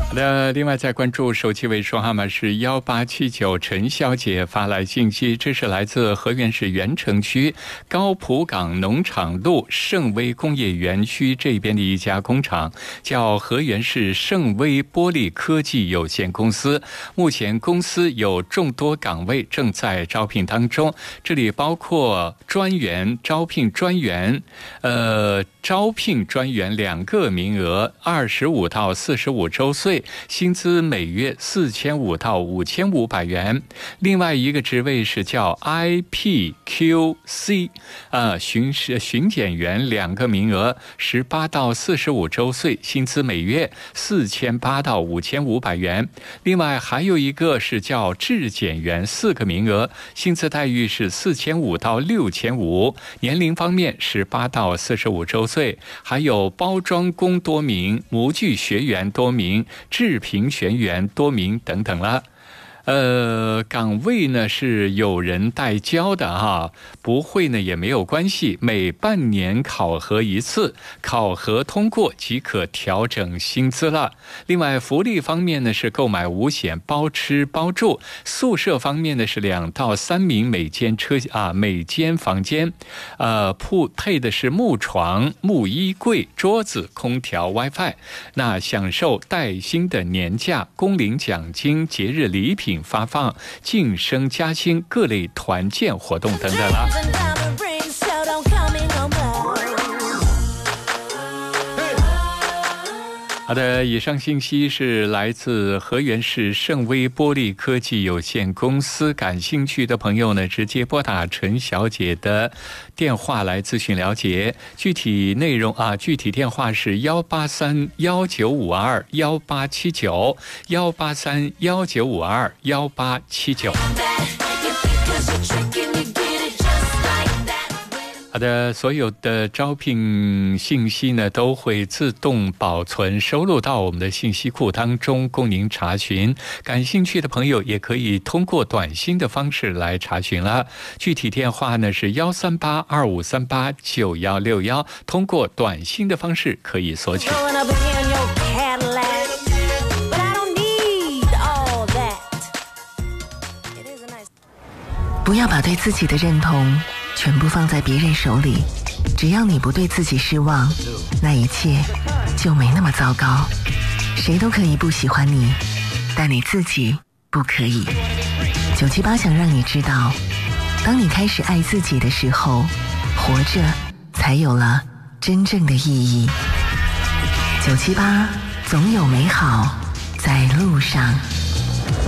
好的，另外再关注手机尾数号码是1879，陈小姐发来信息，这是来自河源市源城区高浦港农场路盛威工业园区这边的一家工厂，叫河源市盛威玻璃科技有限公司。目前公司有众多岗位正在招聘当中，这里包括专员、招聘专员2个名额，25到45周岁，薪资每月4500到5500元。另外一个职位是叫 IPQC 巡检员2个名额，18到45周岁，薪资每月4800到5500元。另外还有一个是叫质检员4个名额，薪资待遇是4500到6500，年龄方面18到45周岁。还有包装工多名、模具学员多名、制评学员多名等等了。岗位呢是有人代教的哈，不会呢也没有关系，每半年考核一次，考核通过即可调整薪资了。另外福利方面呢是购买5险，包吃包住。宿舍方面呢是2到3名每间房间，配的是木床、木衣柜、桌子、空调、WiFi。那享受带薪的年假、工龄奖金、节日礼品发放、晋升加薪、各类团建活动等等了。好的，以上信息是来自河源市盛威玻璃科技有限公司，感兴趣的朋友呢，直接拨打陈小姐的电话来咨询了解具体内容具体电话是18319521879 18319521879。好的，所有的招聘信息呢都会自动保存收录到我们的信息库当中，供您查询。感兴趣的朋友也可以通过短信的方式来查询了。具体电话呢是13825389161，通过短信的方式可以索取。 不要把对自己的认同全部放在别人手里，只要你不对自己失望，那一切就没那么糟糕。谁都可以不喜欢你，但你自己不可以。978想让你知道，当你开始爱自己的时候，活着才有了真正的意义。978总有美好在路上。